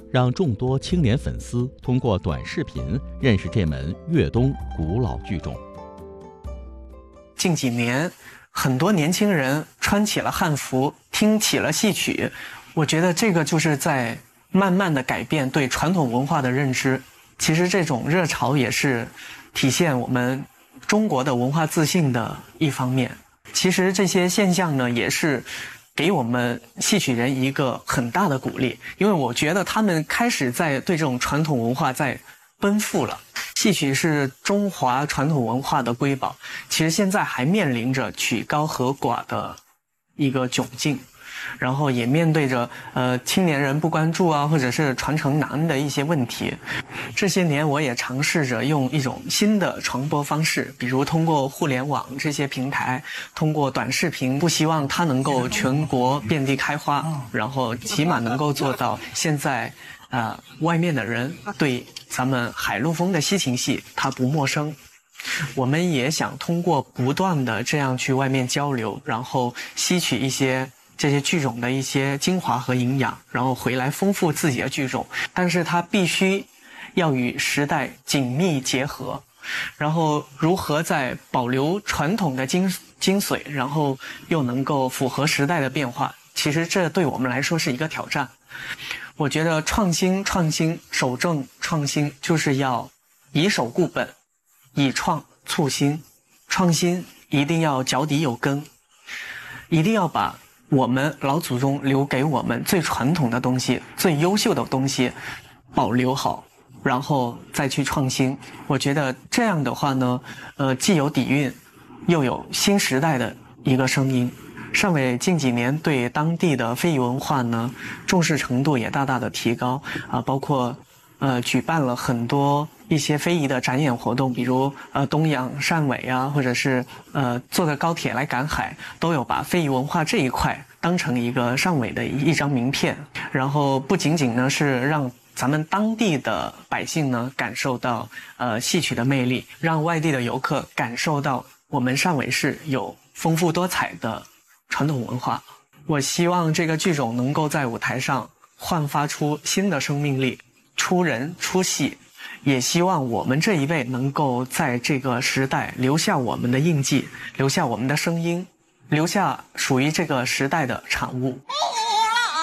让众多青年粉丝通过短视频认识这门粤东古老剧种。 近几年，很多年轻人穿起了汉服，听起了戏曲，我觉得这个就是在慢慢的改变对传统文化的认知。其实这种热潮也是体现我们中国的文化自信的一方面。其实这些现象呢，也是给我们戏曲人一个很大的鼓励，因为我觉得他们开始在对这种传统文化在奔赴了。戏曲是中华传统文化的瑰宝，其实现在还面临着曲高和寡的一个窘境，然后也面对着青年人不关注啊，或者是传承难的一些问题。这些年我也尝试着用一种新的传播方式，比如通过互联网这些平台，通过短视频，不希望它能够全国遍地开花，然后起码能够做到现在外面的人对咱们海陆丰的西秦戏它不陌生。我们也想通过不断的这样去外面交流，然后吸取一些这些剧种的一些精华和营养，然后回来丰富自己的剧种，但是它必须要与时代紧密结合，然后如何在保留传统的精髓，然后又能够符合时代的变化，其实这对我们来说是一个挑战。我觉得创新、守正创新就是要以守固本，以创促新。创新一定要脚底有根，一定要把我们老祖宗留给我们最传统的东西、最优秀的东西保留好，然后再去创新。我觉得这样的话呢，既有底蕴，又有新时代的一个声音。尚伟近几年对当地的非遗文化呢重视程度也大大的提高包括举办了很多一些非遗的展演活动，比如东洋汕尾啊，或者是坐着高铁来赶海，都有把非遗文化这一块当成一个汕尾的一张名片。然后不仅仅呢是让咱们当地的百姓呢感受到戏曲的魅力，让外地的游客感受到我们汕尾市有丰富多彩的传统文化。我希望这个剧种能够在舞台上焕发出新的生命力，出人出戏，也希望我们这一辈能够在这个时代留下我们的印记，留下我们的声音，留下属于这个时代的产物。